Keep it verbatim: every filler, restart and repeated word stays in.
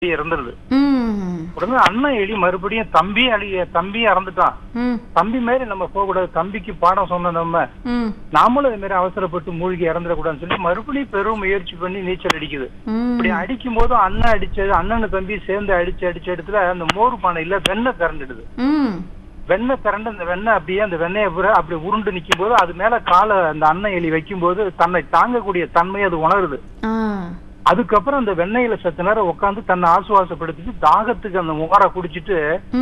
இறந்துருது. ம். உடனே அண்ணன் எலி மறுபடியும் தம்பி அழிய தம்பி இறந்துட்டான். ம். தம்பி மாதிரி நம்ம போக கூடாது, தம்பிக்கு பாடம் சொன்ன நம்ம ம். நாமளும் இது மாதிரி அவசரப்பட்டு மூழ்கி இறந்துடக்கூடாதுன்னு சொல்லி மறுபடியும் பெரும் முயற்சி பண்ணி நீச்சல் அடிக்குது. ம். இப்படி அடிக்கும் போது அண்ணன் அடிச்சது அண்ணனு தம்பி சேர்ந்து அடிச்சு அடிச்ச இடத்துல அந்த மோர் பானையில வெண்ணெய் திரண்டுடுது. ம். வெண்ணெய் திரண்டு அந்த வெண்ணெய் அப்படியே அந்த வெண்ணெயை பூரா அப்படி உருண்டு நிக்கும் போது அது மேல காலை அந்த அண்ணன் எலி வைக்கும் போது தன்னை தாங்கக்கூடிய தன்மை அது உணருது. ஆ. அதுக்கப்புறம் அந்த வெண்ணெயில சத்து நேரம் உட்காந்து தன்னை ஆசுவாசப்படுத்திட்டு தாகத்துக்கு அந்த மோரை குடிச்சிட்டு